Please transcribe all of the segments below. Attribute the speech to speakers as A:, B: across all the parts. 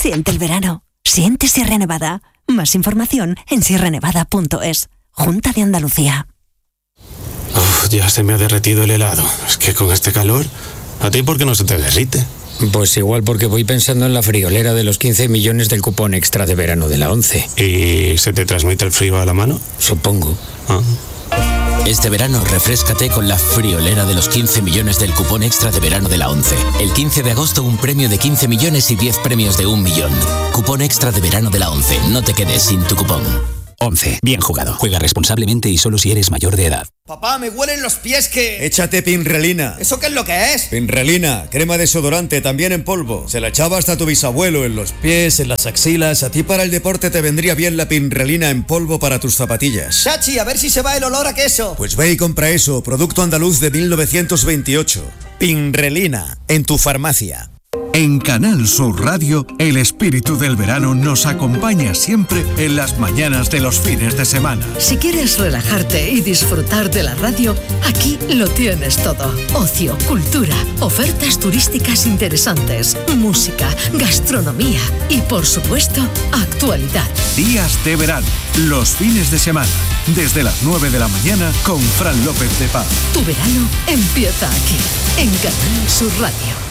A: Siente el verano. Siente Sierra Nevada. Más información en sierranevada.es. Junta de Andalucía.
B: Ya se me ha derretido el helado. Es que con este calor, ¿a ti por qué no se te derrite?
C: Pues igual porque voy pensando en la friolera de los 15 millones del cupón extra de verano de la 11.
B: ¿Y se te transmite el frío a la mano?
C: Supongo.
D: Este verano refréscate con la friolera de los 15 millones del cupón extra de verano de la 11. El 15 de agosto un premio de 15 millones y 10 premios de 1 millón. Cupón extra de verano de la 11. No te quedes sin tu cupón.
E: 11. Bien jugado. Juega responsablemente y solo si eres mayor de edad.
F: Papá, me huelen los pies que...
G: Échate Pinrelina.
F: ¿Eso qué es lo que es?
G: Pinrelina, crema desodorante, también en polvo. Se la echaba hasta tu bisabuelo en los pies, en las axilas. A ti para el deporte te vendría bien la Pinrelina en polvo para tus zapatillas.
F: Chachi, a ver si se va el olor a queso.
G: Pues ve y compra eso, producto andaluz de 1928. Pinrelina, en tu farmacia.
H: En Canal Sur Radio, el espíritu del verano nos acompaña siempre en las mañanas de los fines de semana.
I: Si quieres relajarte y disfrutar de la radio, aquí lo tienes todo. Ocio, cultura, ofertas turísticas interesantes, música, gastronomía y, por supuesto, actualidad.
H: Días de verano, los fines de semana, desde las 9 de la mañana con Fran López de Paz.
I: Tu verano empieza aquí, en Canal Sur Radio.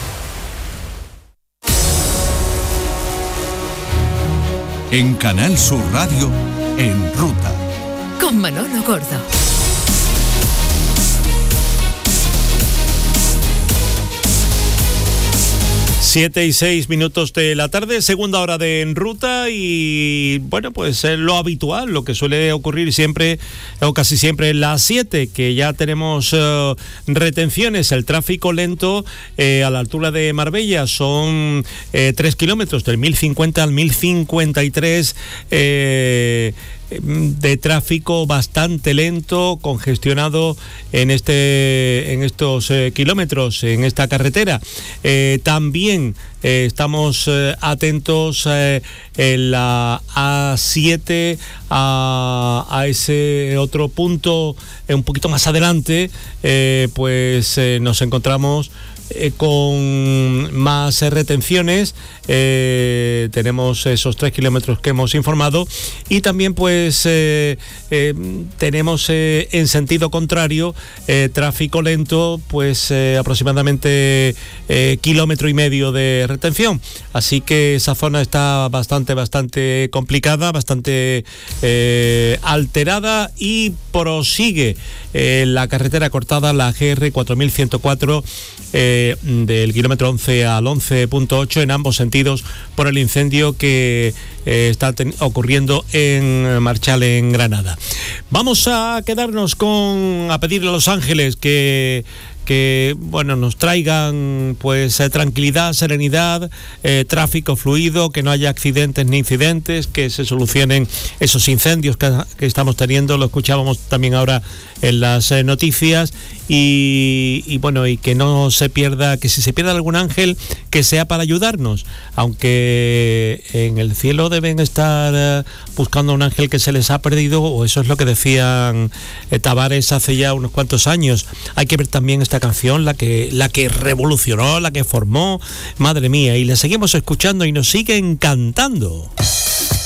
H: En Canal Sur Radio, En Ruta.
I: Con Manolo Gordo.
J: 7:06 de la tarde, segunda hora de En Ruta y bueno, pues es lo habitual, lo que suele ocurrir siempre o casi siempre en las 7, que ya tenemos retenciones, el tráfico lento a la altura de Marbella son 3 kilómetros del 1050 al 1053 de tráfico bastante lento, congestionado en estos kilómetros, en esta carretera. También estamos atentos en la A7 a ese otro punto un poquito más adelante, nos encontramos con más retenciones. Tenemos esos 3 kilómetros que hemos informado y también tenemos en sentido contrario tráfico lento, aproximadamente kilómetro y medio de retención, así que esa zona está bastante complicada, bastante alterada, y prosigue la carretera cortada, la GR 4104 del kilómetro 11 al 11.8 en ambos sentidos por el incendio que está ocurriendo en Marchal, en Granada. Vamos a quedarnos a pedirle a los ángeles que nos traigan tranquilidad, serenidad, tráfico fluido, que no haya accidentes ni incidentes, que se solucionen esos incendios que estamos teniendo. Lo escuchábamos también ahora en las noticias, y que no se pierda, que si se pierde algún ángel, que sea para ayudarnos, aunque en el cielo deben estar buscando un ángel que se les ha perdido, o eso es lo que decían Tavares hace ya unos cuantos años. Hay que ver también esta canción, la que revolucionó, la que formó, madre mía, y la seguimos escuchando y nos sigue encantando.